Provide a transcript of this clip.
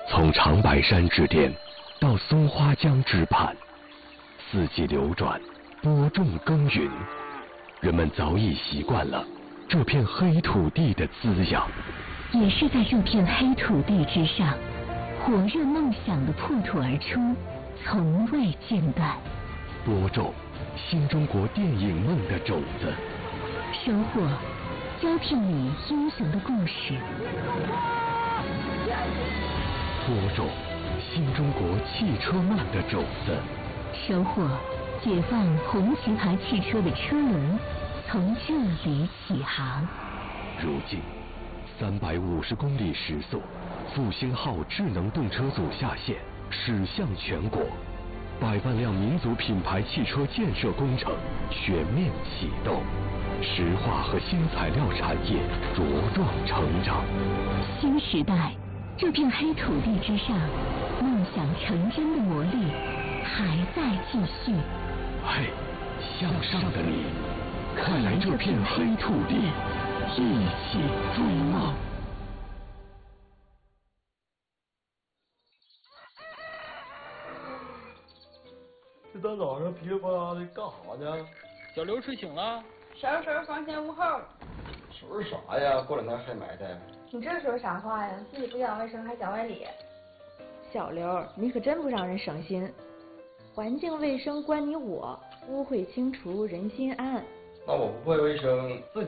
从长白山之巅到松花江之畔，四季流转，播种耕耘，人们早已习惯了这片黑土地的滋养。 也是在这片黑土地之上，火热梦想的破土而出，从未间断。 播种新中国电影梦的种子， 收获胶片里英雄的故事。 播种新中国汽车梦的种子， 收获解放红旗牌汽车的车轮从这里起航。 如今350公里时速，复兴号智能动车组下线，驶向全国，100万辆民族品牌汽车建设工程全面启动，石化和新材料产业茁壮成长。 新时代，这片黑土地之上，梦想成真的魔力还在继续。 嘿，向上的你，快来这片黑土地，一起追梦。 这大早上噼里啪啦的干啥呢？ 小刘睡醒了。 收拾房前屋后。 收拾啥呀？过两天还埋汰。 你这说啥话呀？自己不讲卫生还讲外理。 小刘，你可真不让人省心。环境卫生关你我，污秽清除人心安。 那我不会卫生，自己